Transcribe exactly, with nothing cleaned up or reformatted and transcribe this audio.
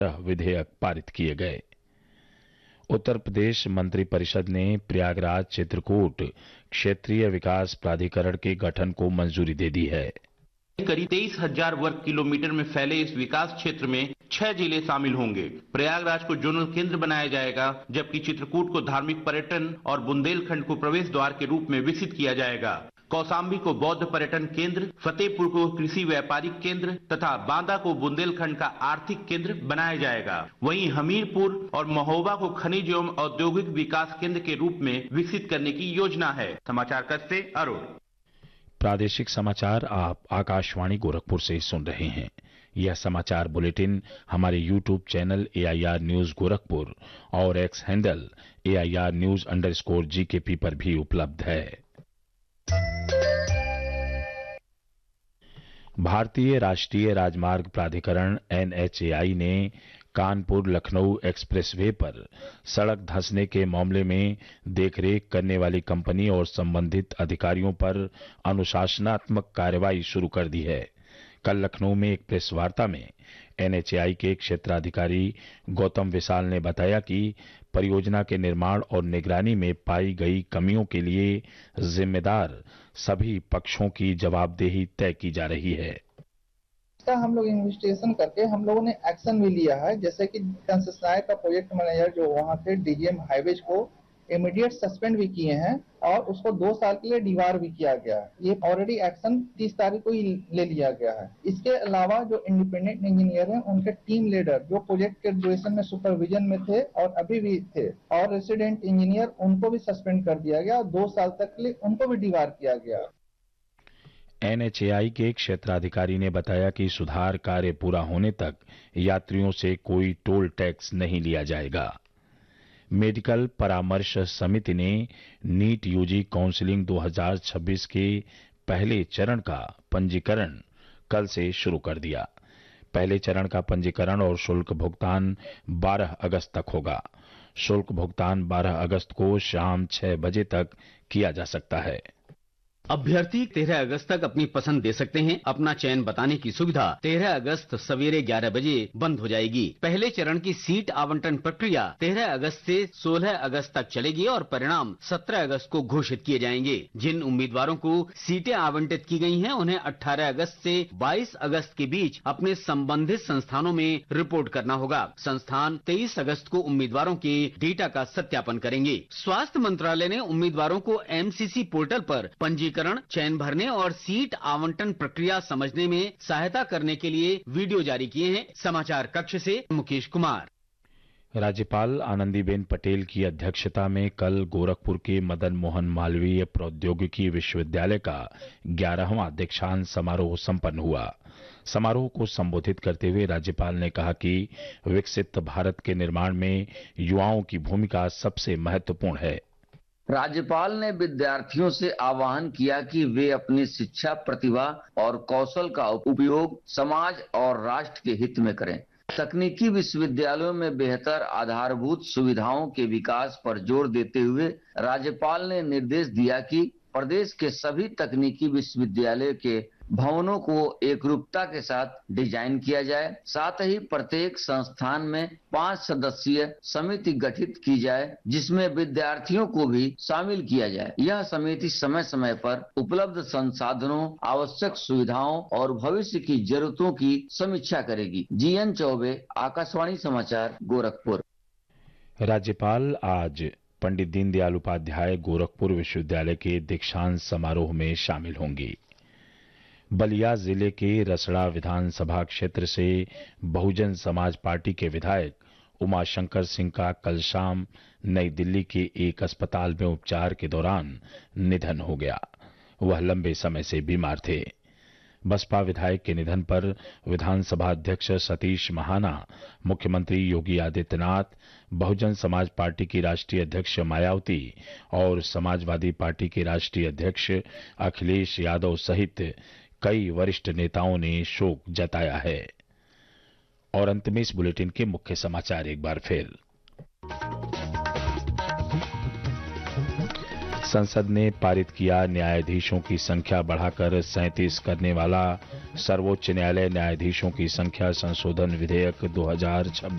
विधेयक पारित किए गए। उत्तर प्रदेश मंत्रिपरिषद ने प्रयागराज चित्रकूट क्षेत्रीय विकास प्राधिकरण के गठन को मंजूरी दे दी है। करीब तेईस हजार वर्ग किलोमीटर में फैले इस विकास क्षेत्र में छह जिले शामिल होंगे। प्रयागराज को जोनल केंद्र बनाया जाएगा, जबकि चित्रकूट को धार्मिक पर्यटन और बुंदेलखंड को प्रवेश द्वार के रूप में विकसित किया जाएगा। कौशाम्बी को बौद्ध पर्यटन केंद्र, फतेहपुर को कृषि व्यापारिक केंद्र तथा बांदा को बुंदेलखंड का आर्थिक केंद्र बनाया जाएगा। वहीं हमीरपुर और महोबा को खनिज एवं औद्योगिक विकास केंद्र के रूप में विकसित करने की योजना है। समाचार कक्ष से अरुण। प्रादेशिक समाचार आप आकाशवाणी गोरखपुर से सुन रहे हैं। यह समाचार बुलेटिन हमारे YouTube channel A I R news Gorakhpur और x handle A I R news underscore G के पी पर भी उपलब्ध है। भारतीय राष्ट्रीय राजमार्ग प्राधिकरण एन एच ए आई ने कानपुर लखनऊ एक्सप्रेसवे पर सड़क धंसने के मामले में देखरेख करने वाली कंपनी और संबंधित अधिकारियों पर अनुशासनात्मक कार्रवाई शुरू कर दी है। कल लखनऊ में एक प्रेस वार्ता में एन एच ए आई के क्षेत्राधिकारी गौतम विशाल ने बताया कि परियोजना के निर्माण और निगरानी में पाई गई कमियों के लिए जिम्मेदार सभी पक्षों की जवाबदेही तय की जा रही है। इसका हम लोग इन्वेस्टिगेशन करके हम लोगों ने एक्शन भी लिया है, जैसे कि कंसेशनर का प्रोजेक्ट मैनेजर जो वहाँ थे डी जी एम हाईवेज को इमीडिएट सस्पेंड भी किए हैं और उसको दो साल के लिए डिवार भी किया गया है। ये ऑलरेडी एक्शन तीस तारीख को ही ले लिया गया है। इसके अलावा जो इंडिपेंडेंट इंजीनियर हैं उनके टीम लीडर जो प्रोजेक्ट के ड्यूरेशन में सुपरविजन में थे और अभी भी थे और रेसिडेंट इंजीनियर उनको भी सस्पेंड कर दिया गया और दो साल तक के लिए उनको भी डिवार किया गया। एन एच ए आई के क्षेत्राधिकारी ने बताया कि सुधार कार्य पूरा होने तक यात्रियों से कोई टोल टैक्स नहीं लिया जाएगा। मेडिकल परामर्श समिति ने नीट यू जी काउंसलिंग दो हज़ार छब्बीस के पहले चरण का पंजीकरण कल से शुरू कर दिया। पहले चरण का पंजीकरण और शुल्क भुगतान बारह अगस्त तक होगा। शुल्क भुगतान बारह अगस्त को शाम छह बजे तक किया जा सकता है। अभ्यर्थी तेरह अगस्त तक अपनी पसंद दे सकते हैं। अपना चयन बताने की सुविधा तेरह अगस्त सवेरे ग्यारह बजे बंद हो जाएगी। पहले चरण की सीट आवंटन प्रक्रिया तेरह अगस्त से सोलह अगस्त तक चलेगी और परिणाम सत्रह अगस्त को घोषित किए जाएंगे। जिन उम्मीदवारों को सीटें आवंटित की गई हैं, उन्हें अठारह अगस्त से बाईस अगस्त के बीच अपने संबंधित संस्थानों में रिपोर्ट करना होगा। संस्थान तेईस अगस्त को उम्मीदवारों के डेटा का सत्यापन करेंगे। स्वास्थ्य मंत्रालय ने उम्मीदवारों को एम सी सी पोर्टल पर पंजीकरण, चयन भरने और सीट आवंटन प्रक्रिया समझने में सहायता करने के लिए वीडियो जारी किए हैं। समाचार कक्ष से मुकेश कुमार। राज्यपाल आनंदीबेन पटेल की अध्यक्षता में कल गोरखपुर के मदन मोहन मालवीय प्रौद्योगिकी विश्वविद्यालय का ग्यारहवां दीक्षांत समारोह संपन्न हुआ। समारोह को संबोधित करते हुए राज्यपाल ने कहा कि विकसित भारत के निर्माण में युवाओं की भूमिका सबसे महत्वपूर्ण है। राज्यपाल ने विद्यार्थियों से आह्वान किया कि वे अपनी शिक्षा, प्रतिभा और कौशल का उपयोग समाज और राष्ट्र के हित में करें। तकनीकी विश्वविद्यालयों में बेहतर आधारभूत सुविधाओं के विकास पर जोर देते हुए राज्यपाल ने निर्देश दिया कि प्रदेश के सभी तकनीकी विश्वविद्यालय के भवनों को एकरूपता के साथ डिजाइन किया जाए। साथ ही प्रत्येक संस्थान में पांच सदस्यीय समिति गठित की जाए, जिसमें विद्यार्थियों को भी शामिल किया जाए। यह समिति समय समय पर उपलब्ध संसाधनों, आवश्यक सुविधाओं और भविष्य की जरूरतों की समीक्षा करेगी। जी एन चौबे, आकाशवाणी समाचार, गोरखपुर। राज्यपाल आज पंडित दीनदयाल उपाध्याय गोरखपुर विश्वविद्यालय के दीक्षांत समारोह में शामिल होंगी। बलिया जिले के रसड़ा विधानसभा क्षेत्र से बहुजन समाज पार्टी के विधायक उमाशंकर सिंह का कल शाम नई दिल्ली के एक अस्पताल में उपचार के दौरान निधन हो गया। वह लंबे समय से बीमार थे। बसपा विधायक के निधन पर विधानसभा अध्यक्ष सतीश महाना, मुख्यमंत्री योगी आदित्यनाथ, बहुजन समाज पार्टी की राष्ट्रीय अध्यक्ष मायावती और समाजवादी पार्टी के राष्ट्रीय अध्यक्ष अखिलेश यादव सहित कई वरिष्ठ नेताओं ने शोक जताया है। और अंत में इस बुलेटिन के मुख्य समाचार एक बार फिर। संसद ने पारित किया न्यायाधीशों की संख्या बढ़ाकर सैंतीस करने वाला सर्वोच्च न्यायालय न्यायाधीशों की संख्या संशोधन विधेयक दो हज़ार छब्बीस।